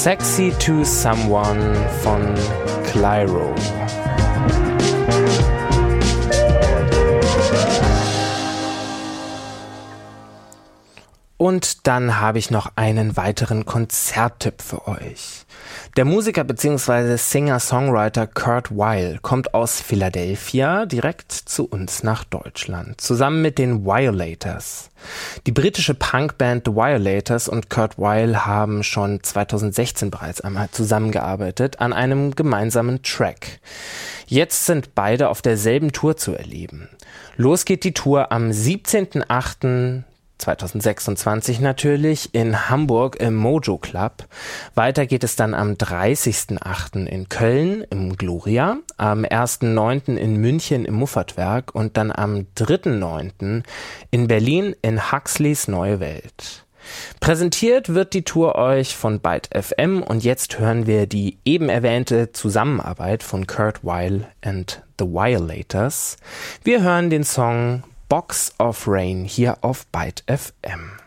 Sexy to Someone von Clyro. Und dann habe ich noch einen weiteren Konzerttipp für euch. Der Musiker bzw. Singer-Songwriter Kurt Weill kommt aus Philadelphia direkt zu uns nach Deutschland, zusammen mit den Violators. Die britische Punkband The Violators und Kurt Weill haben schon 2016 bereits einmal zusammengearbeitet an einem gemeinsamen Track. Jetzt sind beide auf derselben Tour zu erleben. Los geht die Tour am 17.08. 2026 natürlich in Hamburg im Mojo Club. Weiter geht es dann am 30.08. in Köln im Gloria, am 1.09. in München im Muffatwerk und dann am 3.09. in Berlin in Huxleys Neue Welt. Präsentiert wird die Tour euch von Byte FM und jetzt hören wir die eben erwähnte Zusammenarbeit von Kurt Weill and The Violators. Wir hören den Song Box of Rain hier auf Byte FM.